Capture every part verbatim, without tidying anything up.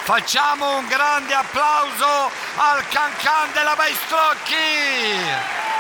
Facciamo un grande applauso al Cancan della Baistrocchi.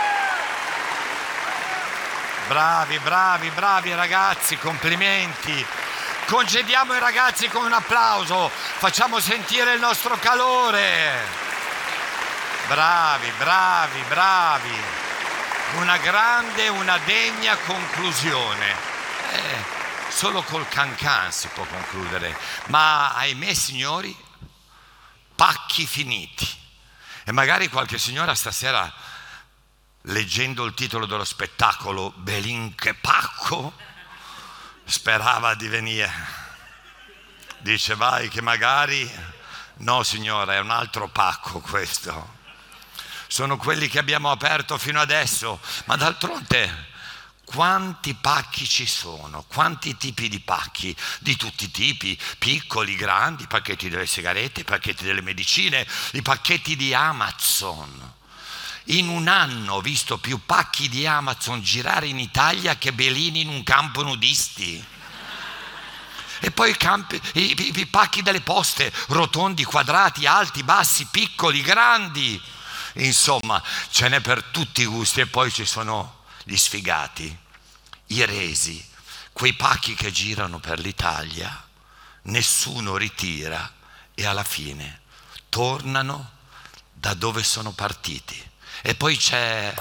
Bravi, bravi, bravi ragazzi, complimenti. Congediamo i ragazzi con un applauso, facciamo sentire il nostro calore. Bravi, bravi, bravi. Una grande, una degna conclusione. Eh. Solo col Cancan si può concludere, ma ahimè signori, pacchi finiti. E magari qualche signora stasera, leggendo il titolo dello spettacolo, Belin che pacco, sperava di venire. Dice vai che magari, no signora, è un altro pacco questo. Sono quelli che abbiamo aperto fino adesso, ma d'altronde quanti pacchi ci sono, quanti tipi di pacchi, di tutti i tipi, piccoli, grandi, pacchetti delle sigarette, pacchetti delle medicine, i pacchetti di Amazon. In un anno ho visto più pacchi di Amazon girare in Italia che Bellini in un campo nudisti. E poi i, campi, i, i, i pacchi delle poste, rotondi, quadrati, alti, bassi, piccoli, grandi. Insomma, ce n'è per tutti i gusti. E poi ci sono gli sfigati, i resi, quei pacchi che girano per l'Italia, nessuno ritira e alla fine tornano da dove sono partiti. E poi c'è...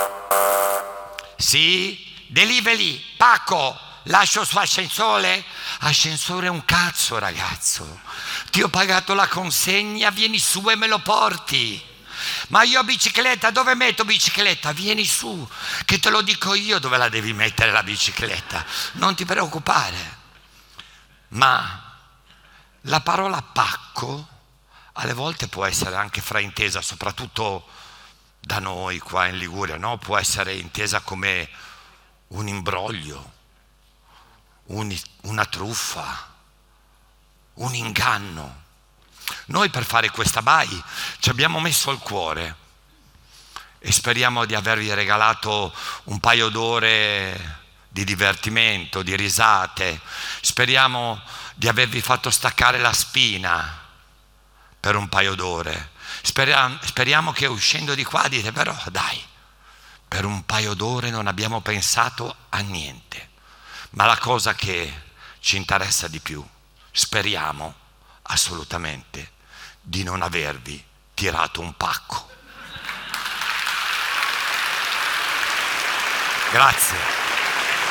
Sì? Delivery, pacco, lascio su ascensore? Ascensore è un cazzo ragazzo, ti ho pagato la consegna, vieni su e me lo porti. Ma io bicicletta, dove metto bicicletta? Vieni su, che te lo dico io dove la devi mettere la bicicletta, non ti preoccupare. Ma la parola pacco alle volte può essere anche fraintesa, soprattutto da noi qua in Liguria, no? Può essere intesa come un imbroglio, un, una truffa, un inganno. Noi per fare questa bai ci abbiamo messo il cuore e speriamo di avervi regalato un paio d'ore di divertimento, di risate. Speriamo di avervi fatto staccare la spina per un paio d'ore. Speriamo, speriamo che uscendo di qua dite però dai, per un paio d'ore non abbiamo pensato a niente. Ma la cosa che ci interessa di più, speriamo assolutamente di non avervi tirato un pacco. Grazie.